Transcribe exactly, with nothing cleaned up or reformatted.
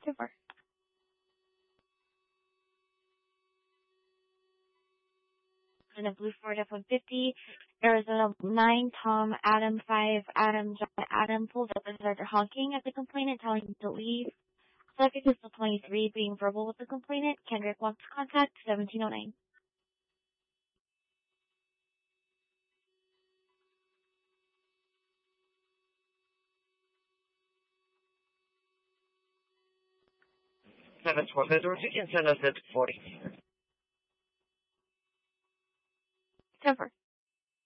Super. Arizona Blue Ford F one fifty, Arizona nine, Tom, Adam five, Adam, John, Adam pulls up and starts honking at the complainant, telling him to leave. Subject is still twenty-three, being verbal with the complainant. Kendrick wants to contact seventeen oh nine. seven twelve Edwards, you can send us at forty. Super.